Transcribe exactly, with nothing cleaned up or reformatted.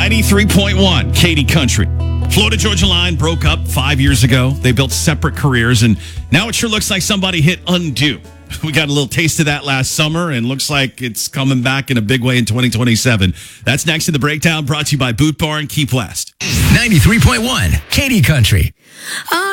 ninety-three point one, Katy Country. Florida Georgia Line broke up five years ago. They built separate careers, and now it sure looks like somebody hit undo. We got a little taste of that last summer, and looks like it's coming back in a big way in twenty twenty-seven. That's next in the breakdown, brought to you by Boot Barn, Keep West. ninety-three point one, Katy Country.